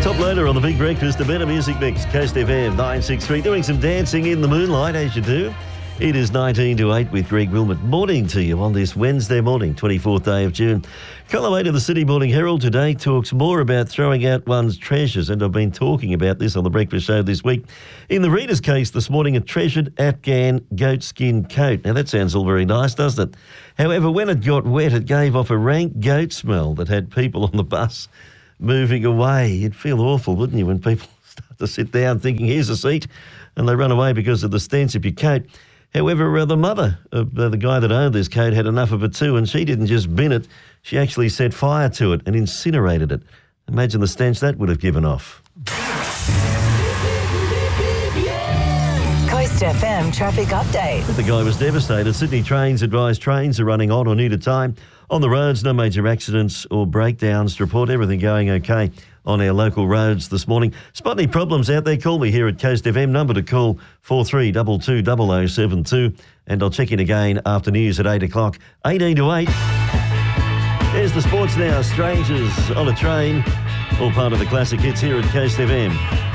Top loader on the Big Breakfast, a better music mix. Coast FM 963, doing some dancing in the moonlight as you do. It is 19 to 8 with Greg Wilmot. Morning to you on this Wednesday morning, 24th day of June. Column 8 of the Sydney Morning Herald today talks more about throwing out one's treasures, and I've been talking about this on the Breakfast Show this week. In the reader's case this morning, a treasured Afghan goat skin coat. Now that sounds all very nice, doesn't it? However, when it got wet, it gave off a rank goat smell that had people on the bus moving away. You'd feel awful, wouldn't you, when people start to sit down thinking, here's a seat, and they run away because of the stench of your coat. However, the mother of the guy that owned this coat had enough of it too, and she didn't just bin it, she actually set fire to it and incinerated it. Imagine the stench that would have given off. Coast FM traffic update. The guy was devastated. Sydney Trains advised trains are running on or near to time. On the roads, no major accidents or breakdowns to report. Everything going okay on our local roads this morning. Spot any problems out there, call me here at Coast FM. Number to call 43220072. And I'll check in again after news at 8 o'clock. 18 to 8. Here's the sports now. Strangers on a Train. All part of the classic hits here at Coast FM.